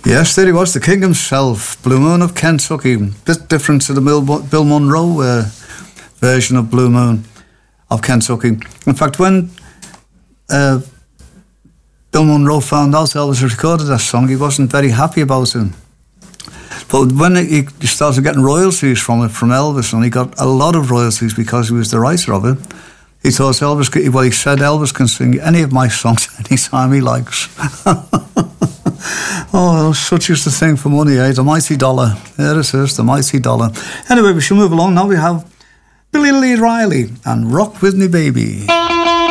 Yes, there he was, the king himself, Blue Moon of Kentucky. Bit different to the Bill Monroe version of Blue Moon of Kentucky. In fact, when Bill Monroe found out Elvis recorded that song, he wasn't very happy about it. But when he started getting royalties from it, from Elvis, and he got a lot of royalties because he was the writer of it, he thought he said Elvis can sing any of my songs anytime he likes. Oh, such is the thing for money, eh? The mighty dollar. There it is, the mighty dollar. Anyway, we shall move along. Now we have Billy Lee Riley and Rock With Me Baby.